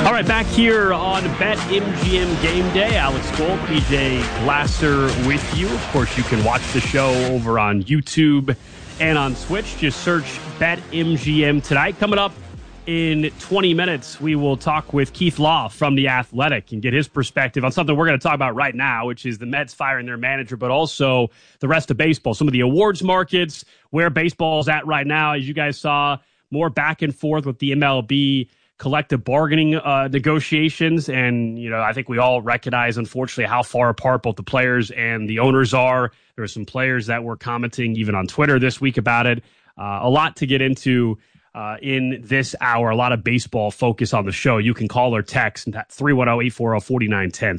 All right, back here on BetMGM Game Day. Alex Gold, PJ Glasser with you. Of course, you can watch the show over on YouTube and on Twitch. Just search BetMGM tonight. Coming up in 20 minutes, we will talk with Keith Law from The Athletic and get his perspective on something we're going to talk about right now, which is the Mets firing their manager, but also the rest of baseball. Some of the awards markets, where baseball's at right now. As you guys saw, more back and forth with the MLB collective bargaining negotiations. And, you know, I think we all recognize, unfortunately, how far apart both the players and the owners are. There were some players that were commenting even on Twitter this week about it. A lot to get into in this hour. A lot of baseball focus on the show. You can call or text at 310-840-4910,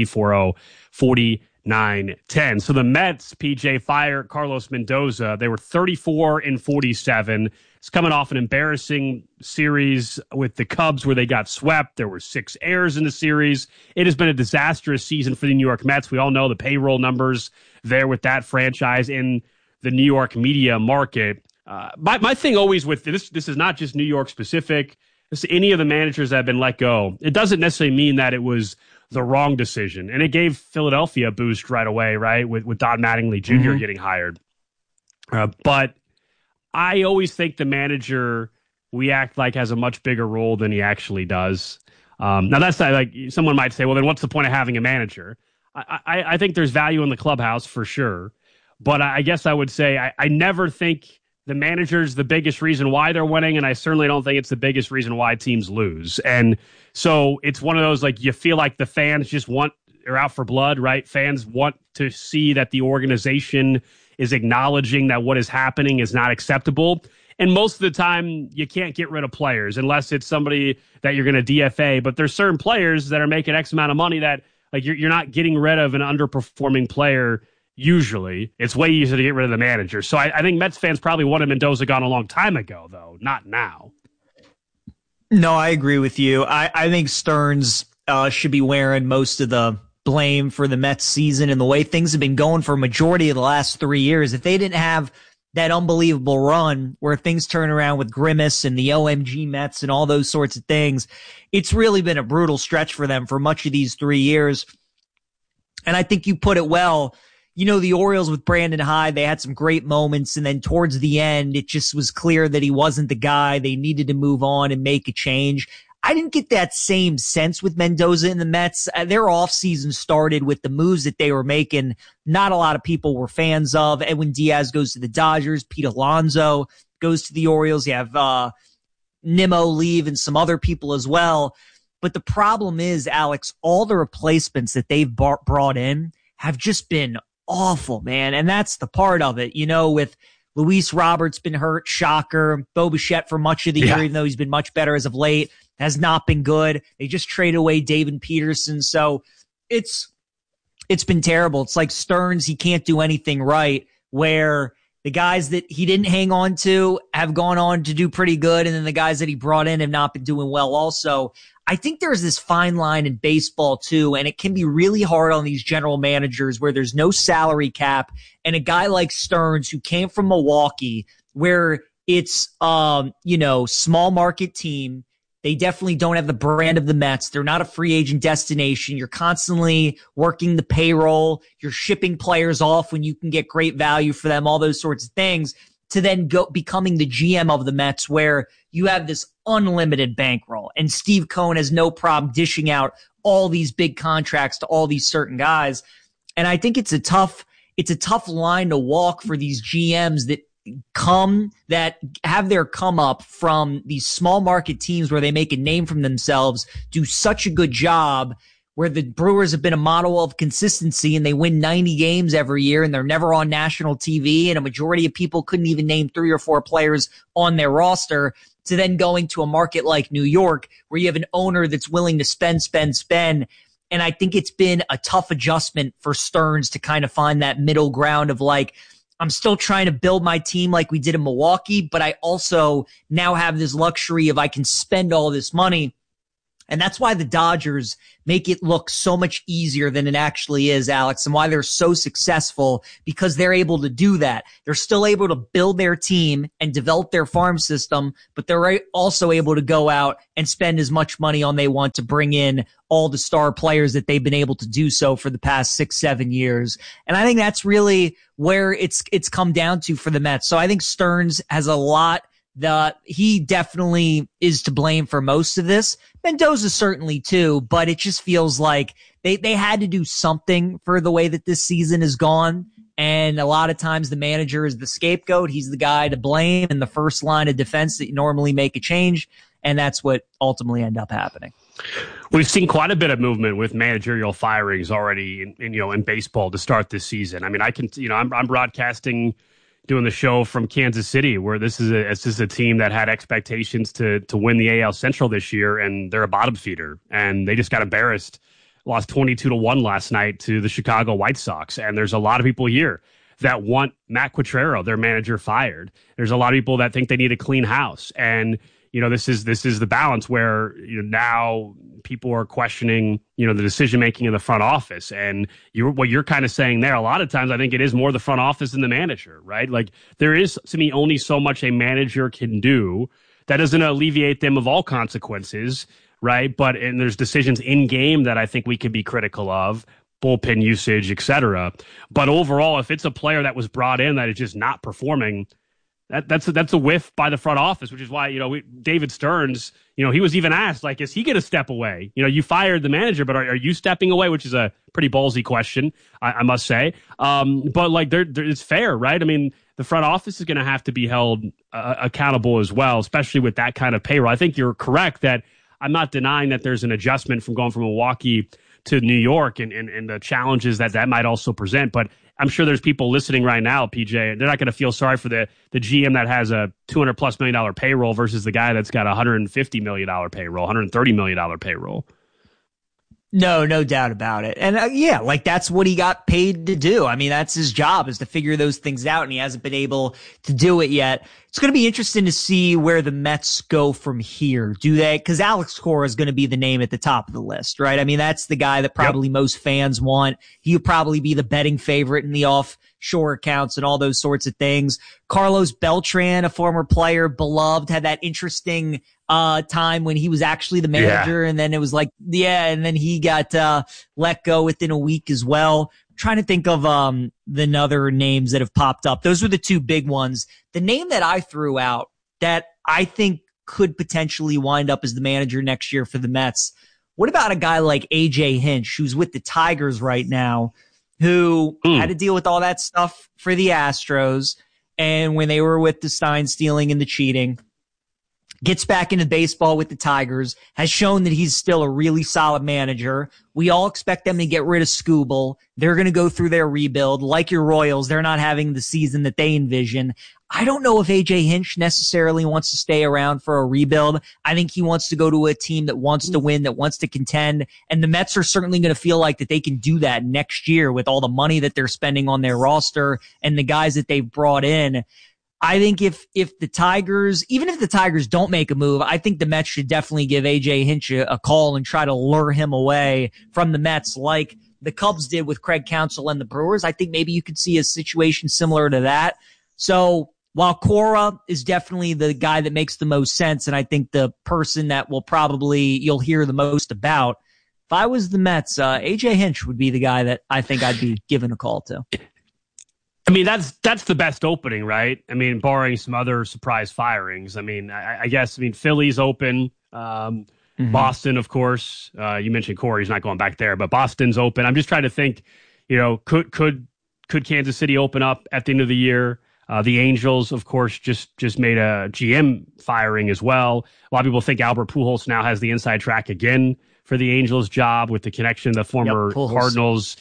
310-840-4910. So the Mets, PJ, fire Carlos Mendoza. They were 34-47. It's coming off an embarrassing series with the Cubs where they got swept. There were 6 errors in the series. It has been a disastrous season for the New York Mets. We all know the payroll numbers there with that franchise in the New York media market. My thing always with this is not just New York specific. This any of the managers that have been let go. It doesn't necessarily mean that it was the wrong decision. And it gave Philadelphia a boost right away, right, with Don Mattingly Jr. getting hired. But I always think the manager we act like has a much bigger role than he actually does. Now, that's not like someone might say, well, then what's the point of having a manager? I think there's value in the clubhouse for sure. But I guess I would say I never think the manager's the biggest reason why they're winning, and I certainly don't think it's the biggest reason why teams lose. And so it's one of those, like, you feel like the fans just are out for blood, right? Fans want to see that the organization is acknowledging that what is happening is not acceptable. And most of the time, you can't get rid of players unless it's somebody that you're going to DFA. But there's certain players that are making X amount of money that, like, you're not getting rid of an underperforming player. Usually, it's way easier to get rid of the manager. So I think Mets fans probably wanted Mendoza gone a long time ago, though, not now. No, I agree with you. I think Stearns should be wearing most of the blame for the Mets season and the way things have been going for a majority of the last 3 years. If they didn't have that unbelievable run where things turn around with Grimace and the OMG Mets and all those sorts of things, it's really been a brutal stretch for them for much of these 3 years. And I think you put it well. You know, the Orioles with Brandon Hyde, they had some great moments. And then towards the end, it just was clear that he wasn't the guy. They needed to move on and make a change. I didn't get that same sense with Mendoza and the Mets. Their offseason started with the moves that they were making. Not a lot of people were fans of. Edwin Diaz goes to the Dodgers. Pete Alonso goes to the Orioles. You have Nimmo leave and some other people as well. But the problem is, Alex, all the replacements that they've brought in have just been awful, man. And that's the part of it, you know, with Luis Roberts been hurt, shocker. Bo Bichette for much of the year, even though he's been much better as of late, has not been good. They just traded away David Peterson. So it's been terrible. It's like Stearns, he can't do anything right, where the guys that he didn't hang on to have gone on to do pretty good. And then the guys that he brought in have not been doing well also. I think there's this fine line in baseball too, and it can be really hard on these general managers where there's no salary cap, and a guy like Stearns who came from Milwaukee where it's, small market team. They definitely don't have the brand of the Mets. They're not a free agent destination. You're constantly working the payroll. You're shipping players off when you can get great value for them, all those sorts of things, to then go becoming the GM of the Mets where you have this unlimited bankroll. And Steve Cohen has no problem dishing out all these big contracts to all these certain guys. And I think it's a tough line to walk for these GMs that have their come up from these small market teams where they make a name for themselves, do such a good job, where the Brewers have been a model of consistency and they win 90 games every year and they're never on national TV, and a majority of people couldn't even name 3 or 4 players on their roster, to then going to a market like New York where you have an owner that's willing to spend. And I think it's been a tough adjustment for Stearns to kind of find that middle ground of, like, I'm still trying to build my team like we did in Milwaukee, but I also now have this luxury of I can spend all this money. And that's why the Dodgers make it look so much easier than it actually is, Alex, and why they're so successful, because they're able to do that. They're still able to build their team and develop their farm system, but they're also able to go out and spend as much money on they want to bring in all the star players that they've been able to do so for the past 6-7 years. And I think that's really where it's come down to for the Mets. So I think Stearns has a lot. He definitely is to blame for most of this. Mendoza certainly too, but it just feels like they had to do something for the way that this season has gone. And a lot of times the manager is the scapegoat. He's the guy to blame in the first line of defense that you normally make a change. And that's what ultimately ended up happening. We've seen quite a bit of movement with managerial firings already in baseball to start this season. I mean, I'm broadcasting, doing the show from Kansas City, where this is a team that had expectations to win the AL Central this year, and they're a bottom feeder, and they just got embarrassed, lost 22-1 last night to the Chicago White Sox. And there's a lot of people here that want Matt Quatraro, their manager, fired. There's a lot of people that think they need a clean house, and this is the balance where now people are questioning the decision making in the front office. And what you're kind of saying there, a lot of times I think it is more the front office than the manager, right? Like, there is, to me, only so much a manager can do. That doesn't alleviate them of all consequences, right? And there's decisions in game that I think we can be critical of, bullpen usage, etc. But overall, if it's a player that was brought in that is just not performing, that's a whiff by the front office, which is why, David Stearns, he was even asked, like, is he going to step away? You fired the manager, but are you stepping away? Which is a pretty ballsy question, I must say. But like, it's fair, right? I mean, the front office is going to have to be held accountable as well, especially with that kind of payroll. I think you're correct that I'm not denying that there's an adjustment from going from Milwaukee to New York and the challenges that might also present. But I'm sure there's people listening right now, PJ, they're not going to feel sorry for the GM that has a $200+ million payroll versus the guy that's got a $150 million payroll, $130 million payroll. No doubt about it. And that's what he got paid to do. I mean, that's his job, is to figure those things out, and he hasn't been able to do it yet. It's going to be interesting to see where the Mets go from here. Do they? Because Alex Cora is going to be the name at the top of the list, right? I mean, that's the guy that probably most fans want. He would probably be the betting favorite in the offshore accounts and all those sorts of things. Carlos Beltran, a former player, beloved, had that interesting time when he was actually the manager, and then it was like, and then he got let go within a week as well. I'm trying to think of the other names that have popped up. Those were the two big ones. The name that I threw out that I think could potentially wind up as the manager next year for the Mets, what about a guy like AJ Hinch, who's with the Tigers right now, who had to deal with all that stuff for the Astros, and when they were with the Stein stealing and the cheating, gets back into baseball with the Tigers, has shown that he's still a really solid manager. We all expect them to get rid of Skubal. They're going to go through their rebuild. Like your Royals, they're not having the season that they envision. I don't know if AJ Hinch necessarily wants to stay around for a rebuild. I think he wants to go to a team that wants to win, that wants to contend. And the Mets are certainly going to feel like that they can do that next year with all the money that they're spending on their roster and the guys that they've brought in. I think if the Tigers, even if the Tigers don't make a move, I think the Mets should definitely give AJ Hinch a call and try to lure him away from the Mets like the Cubs did with Craig Counsell and the Brewers. I think maybe you could see a situation similar to that. So while Cora is definitely the guy that makes the most sense, and I think the person that you'll hear the most about, if I was the Mets, AJ Hinch would be the guy that I think I'd be giving a call to. I mean, that's the best opening, right? I mean, barring some other surprise firings. I mean, I guess Philly's open. Boston, of course. You mentioned Corey's not going back there, but Boston's open. I'm just trying to think, could Kansas City open up at the end of the year? The Angels, of course, just made a GM firing as well. A lot of people think Albert Pujols now has the inside track again for the Angels job with the connection. The former Cardinals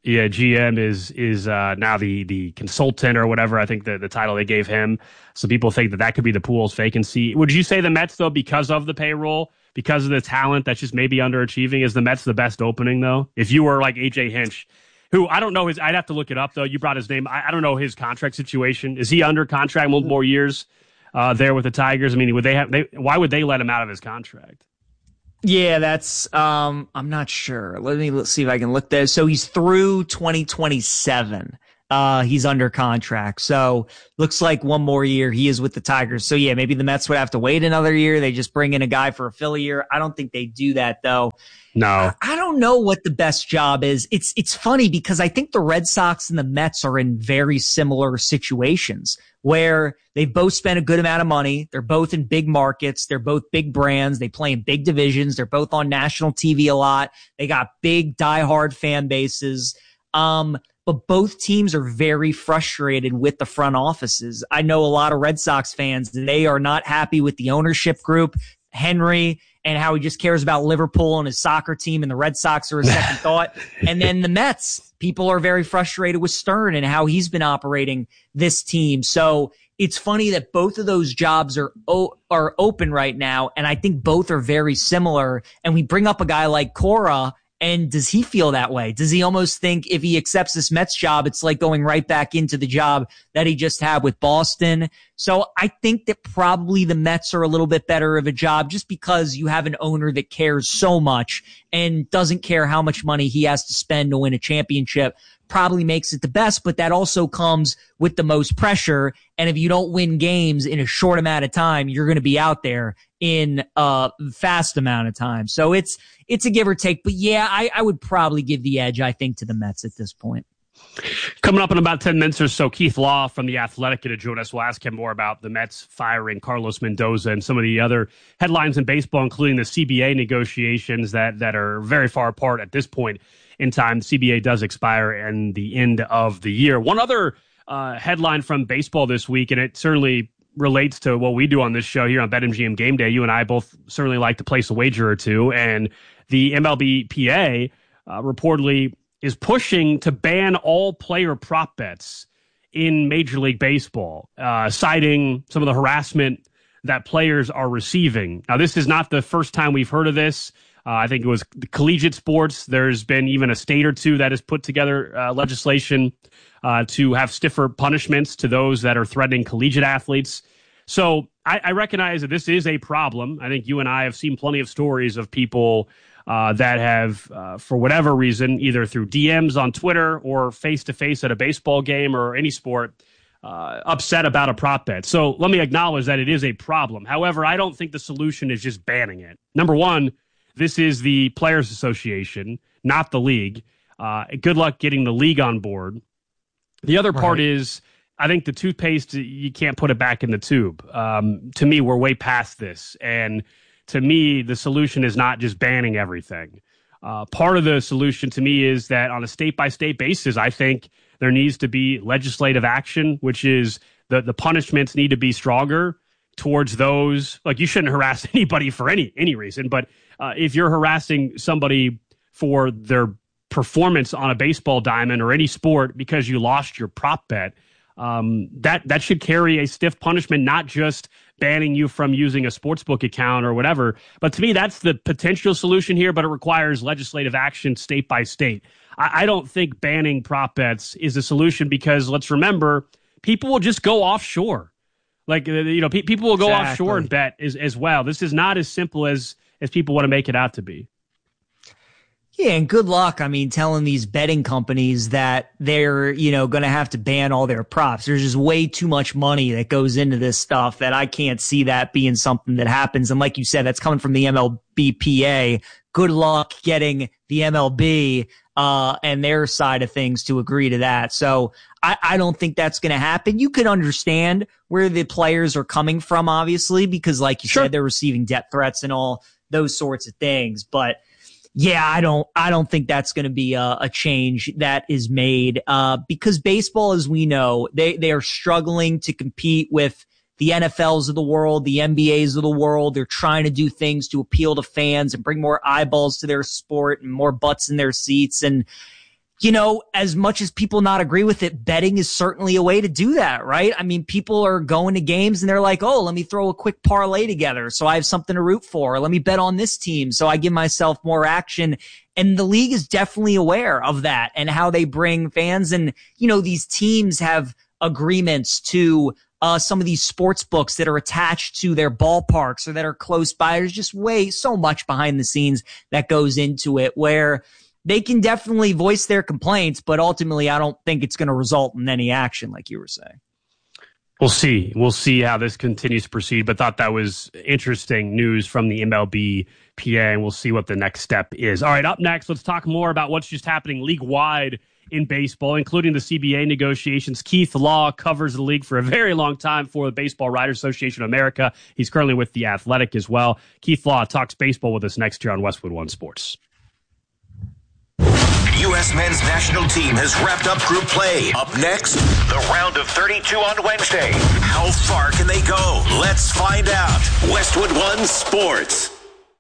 GM is now the consultant or whatever. I think the title they gave him. So people think that could be the Pujols vacancy. Would you say the Mets, though, because of the payroll, because of the talent that's just maybe underachieving, is the Mets the best opening, though? If you were like AJ Hinch, who I don't know I'd have to look it up, though. You brought his name. I don't know his contract situation. Is he under contract multiple more years there with the Tigers? I mean, why would they let him out of his contract? Yeah, that's I'm not sure. Let's see if I can look there. So he's through 2027. He's under contract. So looks like one more year he is with the Tigers. So yeah, maybe the Mets would have to wait another year. They just bring in a guy for a Philly year. I don't think they do that though. No. I don't know what the best job is. It's funny because I think the Red Sox and the Mets are in very similar situations where they've both spent a good amount of money. They're both in big markets. They're both big brands. They play in big divisions. They're both on national TV a lot. They got big diehard fan bases. But both teams are very frustrated with the front offices. I know a lot of Red Sox fans, they are not happy with the ownership group, Henry, and how he just cares about Liverpool and his soccer team, and the Red Sox are a second thought. And then the Mets, people are very frustrated with Stern and how he's been operating this team. So it's funny that both of those jobs are open right now, and I think both are very similar. And we bring up a guy like Cora, and does he feel that way? Does he almost think if he accepts this Mets job, it's like going right back into the job that he just had with Boston? So I think that probably the Mets are a little bit better of a job just because you have an owner that cares so much and doesn't care how much money he has to spend to win a championship. Probably makes it the best, but that also comes with the most pressure. And if you don't win games in a short amount of time, you're going to be out there in a fast amount of time. So it's a give or take. But yeah, I would probably give the edge, I think, to the Mets at this point. Coming up in about 10 minutes or so, Keith Law from The Athletic to join us. We'll ask him more about the Mets firing Carlos Mendoza and some of the other headlines in baseball, including the CBA negotiations that are very far apart at this point in time. The CBA does expire in the end of the year. One other headline from baseball this week, and it certainly relates to what we do on this show here on BetMGM Game Day. You and I both certainly like to place a wager or two, and the MLBPA reportedly is pushing to ban all player prop bets in Major League Baseball, citing some of the harassment that players are receiving. Now, this is not the first time we've heard of this. I think it was the collegiate sports. There's been even a state or two that has put together legislation to have stiffer punishments to those that are threatening collegiate athletes. So I recognize that this is a problem. I think you and I have seen plenty of stories of people that have, for whatever reason, either through DMs on Twitter or face-to-face at a baseball game or any sport, upset about a prop bet. So let me acknowledge that it is a problem. However, I don't think the solution is just banning it. Number one, this is the Players Association, not the league. Good luck getting the league on board. The other part is, I think the toothpaste, you can't put it back in the tube. To me, we're way past this. And to me, the solution is not just banning everything. Part of the solution to me is that on a state-by-state basis, I think there needs to be legislative action, which is the punishments need to be stronger towards those. Like, you shouldn't harass anybody for any reason, but if you're harassing somebody for their performance on a baseball diamond or any sport because you lost your prop bet, that should carry a stiff punishment, not just banning you from using a sportsbook account or whatever. But to me, that's the potential solution here, but it requires legislative action state by state. I don't think banning prop bets is a solution because, let's remember, people will just go offshore. Like, people will go offshore and bet as well. This is not as simple as people want to make it out to be. Yeah, and good luck, telling these betting companies that they're, going to have to ban all their props. There's just way too much money that goes into this stuff that I can't see that being something that happens. And like you said, that's coming from the MLBPA. Good luck getting the MLB and their side of things to agree to that. So I don't think that's going to happen. You can understand where the players are coming from, obviously, because like you said, they're receiving death threats and all those sorts of things. But yeah, I don't think that's going to be a change that is made, because baseball, as we know, they are struggling to compete with the NFLs of the world, the NBAs of the world. They're trying to do things to appeal to fans and bring more eyeballs to their sport and more butts in their seats. And, as much as people not agree with it, betting is certainly a way to do that, right? People are going to games and they're like, oh, let me throw a quick parlay together so I have something to root for. Or let me bet on this team so I give myself more action. And the league is definitely aware of that and how they bring fans. And, these teams have agreements to some of these sports books that are attached to their ballparks or that are close by. There's just so much behind the scenes that goes into it where they can definitely voice their complaints, but ultimately I don't think it's going to result in any action like you were saying. We'll see. We'll see how this continues to proceed, but thought that was interesting news from the MLB PA, and we'll see what the next step is. All right, up next, let's talk more about what's just happening league-wide in baseball, including the CBA negotiations. Keith Law covers the league for a very long time for the Baseball Writers Association of America. He's currently with The Athletic as well. Keith Law talks baseball with us next year on Westwood One Sports. U.S. men's national team has wrapped up group play. Up next, the round of 32 on Wednesday. How far can they go? Let's find out. Westwood One Sports.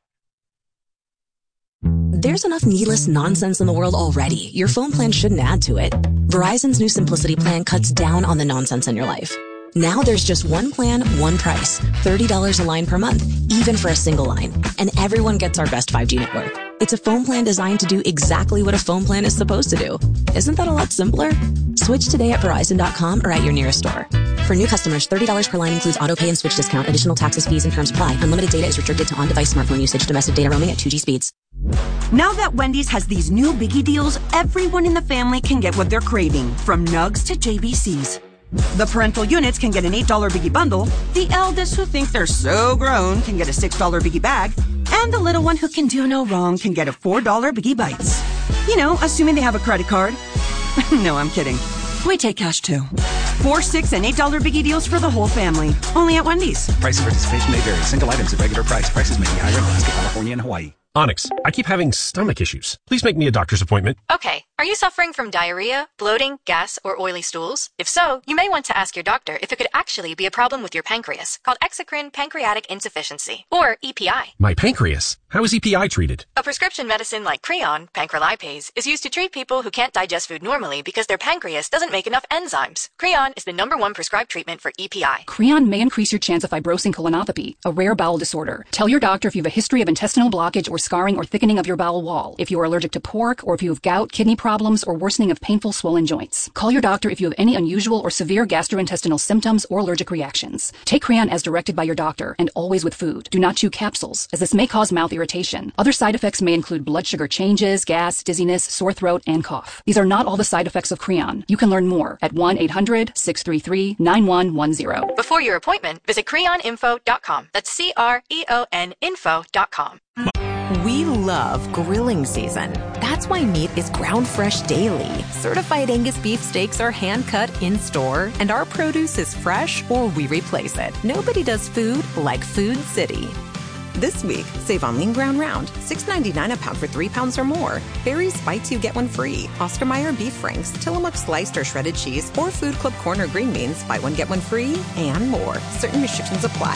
There's enough needless nonsense in the world already. Your phone plan shouldn't add to it. Verizon's new Simplicity plan cuts down on the nonsense in your life. Now there's just one plan, one price. $30 a line per month, even for a single line. And everyone gets our best 5G network. It's a phone plan designed to do exactly what a phone plan is supposed to do. Isn't that a lot simpler? Switch today at Verizon.com or at your nearest store. For new customers, $30 per line includes auto pay and switch discount. Additional taxes, fees, and terms apply. Unlimited data is restricted to on-device smartphone usage. Domestic data roaming at 2G speeds. Now that Wendy's has these new biggie deals, everyone in the family can get what they're craving, from nugs to JBCs. The parental units can get an $8 biggie bundle, the eldest who think they're so grown can get a $6 biggie bag, and the little one who can do no wrong can get a $4 biggie bites. You know, assuming they have a credit card. No, I'm kidding. We take cash too. 4, 6, and $8 biggie deals for the whole family. Only at Wendy's. Price and participation may vary. Single items at regular price. Prices may be higher in Alaska, California, and Hawaii. Onyx, I keep having stomach issues. Please make me a doctor's appointment. Okay, are you suffering from diarrhea, bloating, gas, or oily stools? If so, you may want to ask your doctor if it could actually be a problem with your pancreas, called exocrine pancreatic insufficiency, or EPI. My pancreas? How is EPI treated? A prescription medicine like Creon, pancrelipase, is used to treat people who can't digest food normally because their pancreas doesn't make enough enzymes. Creon is the #1 prescribed treatment for EPI. Creon may increase your chance of fibrosing colonopathy, a rare bowel disorder. Tell your doctor if you have a history of intestinal blockage or scarring or thickening of your bowel wall, if you are allergic to pork, or if you have gout, kidney problems, or worsening of painful swollen joints. Call your doctor if you have any unusual or severe gastrointestinal symptoms or allergic reactions. Take Creon as directed by your doctor, and always with food. Do not chew capsules, as this may cause mouth irritation. Other side effects may include blood sugar changes, gas, dizziness, sore throat, and cough. These are not all the side effects of Creon. You can learn more at 1-800-633-9110. Before your appointment, visit creoninfo.com. That's CREON info.com. We love grilling season. That's why meat is ground fresh daily. Certified Angus beef steaks are hand cut in store, and our produce is fresh or we replace it. Nobody does food like Food City. This week, save on lean ground round, $6.99 a pound for 3 pounds or more. Barry's Bites, you get one free. Oscar Mayer beef franks, Tillamook sliced or shredded cheese, or Food Club corner green beans, buy one get one free, and more. Certain restrictions apply.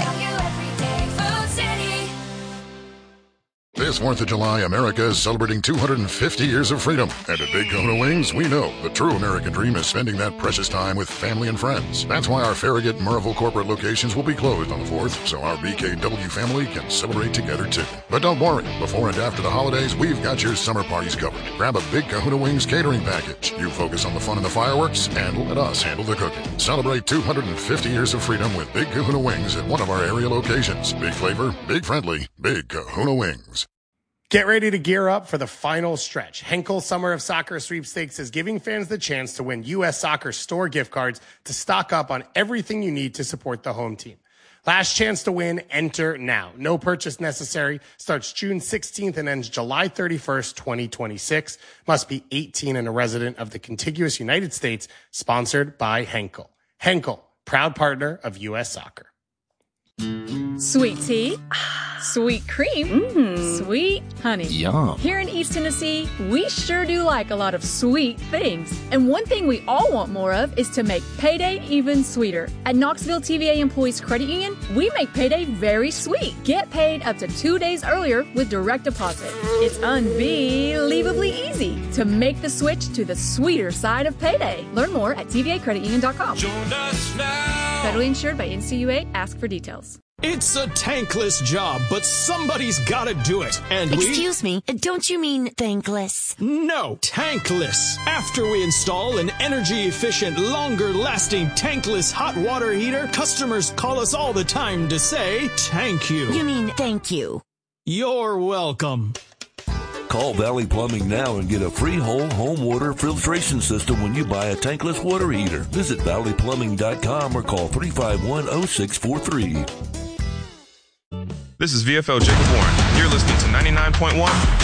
This 4th of July, America is celebrating 250 years of freedom. And at Big Kahuna Wings, we know the true American dream is spending that precious time with family and friends. That's why our Farragut and Murrayville corporate locations will be closed on the 4th, so our BKW family can celebrate together too. But don't worry, before and after the holidays, we've got your summer parties covered. Grab a Big Kahuna Wings catering package. You focus on the fun and the fireworks, and let us handle the cooking. Celebrate 250 years of freedom with Big Kahuna Wings at one of our area locations. Big flavor, big friendly, Big Kahuna Wings. Get ready to gear up for the final stretch. Henkel Summer of Soccer Sweepstakes is giving fans the chance to win U.S. Soccer store gift cards to stock up on everything you need to support the home team. Last chance to win, enter now. No purchase necessary. Starts June 16th and ends July 31st, 2026. Must be 18 and a resident of the contiguous United States. Sponsored by Henkel. Henkel, proud partner of U.S. Soccer. Sweet tea, sweet cream, sweet honey. Yum. Here in East Tennessee, we sure do like a lot of sweet things. And one thing we all want more of is to make payday even sweeter. At Knoxville TVA Employees Credit Union, we make payday very sweet. Get paid up to 2 days earlier with direct deposit. It's unbelievably easy to make the switch to the sweeter side of payday. Learn more at tvacreditunion.com. Join us now. Federally insured by NCUA. Ask for details. It's a tankless job, but somebody's gotta do it. And Excuse me, don't you mean thankless? No, tankless. After we install an energy-efficient, longer-lasting tankless hot water heater, customers call us all the time to say, thank you. You mean thank you. You're welcome. Call Valley Plumbing now and get a free whole home water filtration system when you buy a tankless water heater. Visit valleyplumbing.com or call 351-0643. This is VFL Jacob Warren. You're listening to 99.1